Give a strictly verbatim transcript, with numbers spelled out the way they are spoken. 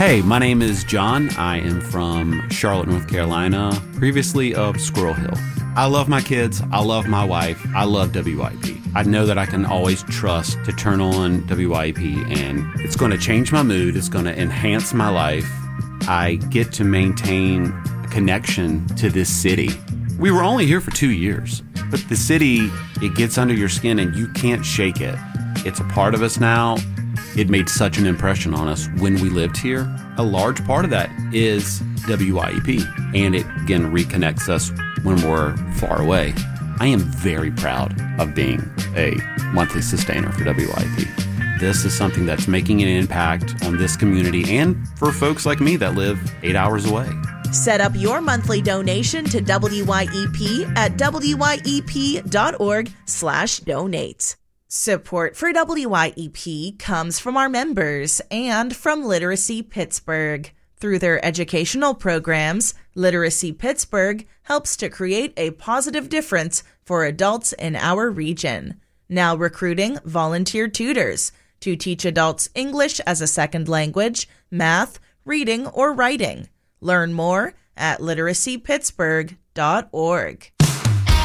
Hey, my name is John. I am from Charlotte, North Carolina, previously of Squirrel Hill. I love my kids. I love my wife. I love W Y E P. I know that I can always trust to turn on W Y E P, and it's going to change my mood. It's going to enhance my life. I get to maintain a connection to this city. We were only here for two years, but the city, it gets under your skin and you can't shake it. It's a part of us now. It made such an impression on us when we lived here. A large part of that is W Y E P, and it again reconnects us when we're far away. I am very proud of being a monthly sustainer for W Y E P. This is something that's making an impact on this community and for folks like me that live eight hours away. Set up your monthly donation to W Y E P at W Y E P dot org slash donate. Support for W Y E P comes from our members and from Literacy Pittsburgh. Through their educational programs, Literacy Pittsburgh helps to create a positive difference for adults in our region. Now recruiting volunteer tutors to teach adults English as a second language, math, reading, or writing. Learn more at literacy pittsburgh dot org.